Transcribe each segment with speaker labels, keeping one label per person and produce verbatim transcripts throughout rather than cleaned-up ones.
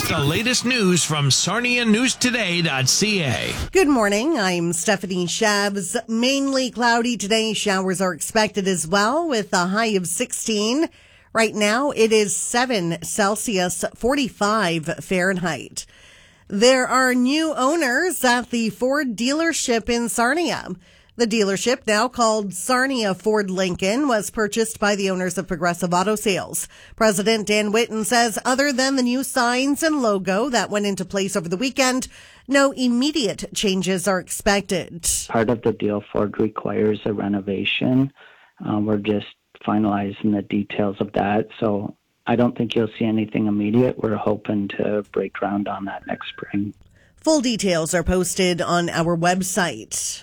Speaker 1: The latest news from Sarnia News Today dot C A.
Speaker 2: Good morning. I'm Stephanie Shabs. Mainly cloudy today. Showers are expected as well with a high of sixteen. Right now it is seven Celsius, forty-five Fahrenheit. There are new owners at the Ford dealership in Sarnia. The dealership, now called Sarnia Ford Lincoln, was purchased by the owners of Progressive Auto Sales. President Dan Whitten says other than the new signs and logo that went into place over the weekend, no immediate changes are expected.
Speaker 3: Part of the deal, Ford requires a renovation. Uh, we're just finalizing the details of that, so I don't think you'll see anything immediate. We're hoping to break ground on that next spring.
Speaker 2: Full details are posted on our website.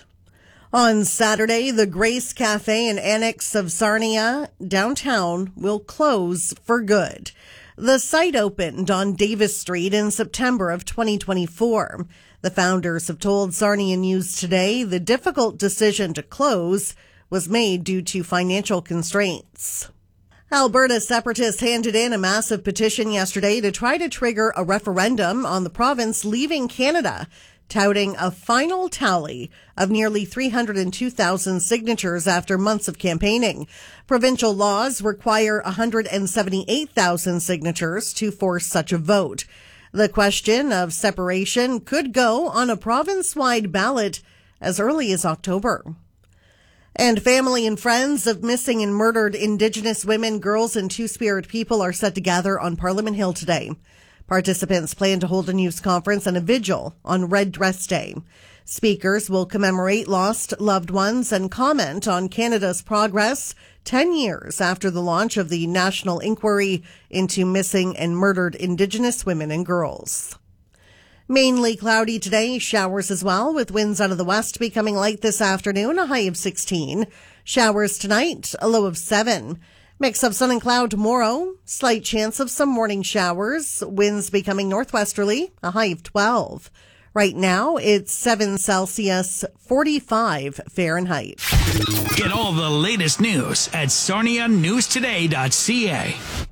Speaker 2: On Saturday, the Grace Cafe and Annex of Sarnia downtown will close for good. The site opened on Davis Street in September of twenty twenty-four. The founders have told Sarnia News Today the difficult decision to close was made due to financial constraints. Alberta separatists handed in a massive petition yesterday to try to trigger a referendum on the province leaving Canada, touting a final tally of nearly three hundred two thousand signatures after months of campaigning. Provincial laws require one hundred seventy-eight thousand signatures to force such a vote. The question of separation could go on a province-wide ballot as early as October. And family and friends of missing and murdered Indigenous women, girls, and Two-Spirit people are set to gather on Parliament Hill today. Participants plan to hold a news conference and a vigil on Red Dress Day. Speakers will commemorate lost loved ones and comment on Canada's progress ten years after the launch of the National Inquiry into Missing and Murdered Indigenous Women and Girls. Mainly cloudy today, showers as well, with winds out of the west becoming light this afternoon, a high of sixteen. Showers tonight, a low of seven. Mix of sun and cloud tomorrow, slight chance of some morning showers, winds becoming northwesterly, a high of twelve. Right now, it's seven Celsius, forty-five Fahrenheit.
Speaker 1: Get all the latest news at Sarnia News Today dot C A.